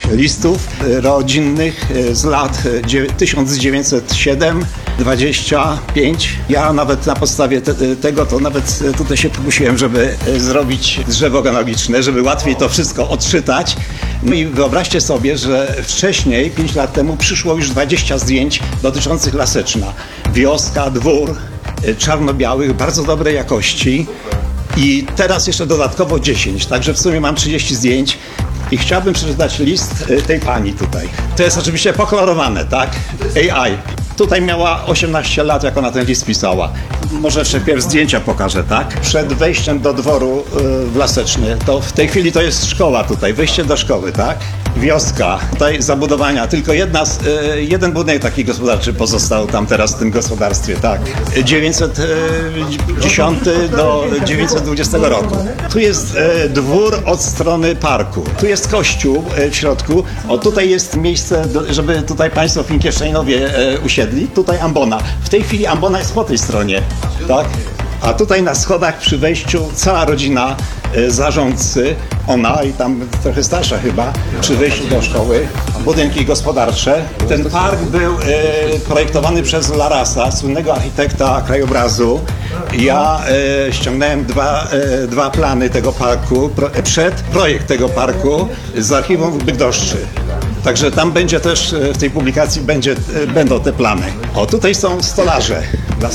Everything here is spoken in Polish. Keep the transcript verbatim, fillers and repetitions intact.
listów rodzinnych z lat tysiąc dziewięćset siedem dwadzieścia pięć. Ja nawet na podstawie te, tego to nawet tutaj się pokusiłem, żeby zrobić drzewo genealogiczne, żeby łatwiej to wszystko odczytać. No i wyobraźcie sobie, że wcześniej, pięć lat temu, przyszło już dwadzieścia zdjęć dotyczących Laseczna. Wioska, dwór, czarno-białych, bardzo dobrej jakości. I teraz jeszcze dodatkowo dziesięć, także w sumie mam trzydzieści zdjęć i chciałbym przeczytać list tej pani tutaj. To jest oczywiście pokolorowane, tak? A I. Tutaj miała osiemnaście lat, jak ona ten list pisała. Może jeszcze pierw zdjęcia pokażę, tak? Przed wejściem do dworu w Laseczny, to w tej chwili to jest szkoła tutaj, wejście do szkoły, tak? Wioska, tutaj zabudowania, tylko jedna, jeden budynek taki gospodarczy pozostał tam teraz w tym gospodarstwie, tak. dziewięćset dziesiąty do dziewięćset dwudziestego roku. Tu jest dwór od strony parku. Tu jest kościół w środku. O, tutaj jest miejsce, żeby tutaj państwo Finkieszczejnowie usiedli. Tutaj ambona. W tej chwili ambona jest po tej stronie, tak? A tutaj na schodach przy wejściu cała rodzina zarządcy, ona i tam trochę starsza chyba, przy wejściu do szkoły, budynki gospodarcze. Ten park był e, projektowany przez Larasa, słynnego architekta krajobrazu. Ja e, ściągnąłem dwa, e, dwa plany tego parku, pro, przed projekt tego parku z archiwum w Bydgoszczy. Także tam będzie też, w tej publikacji będzie, będą te plany. O, tutaj są stolarze.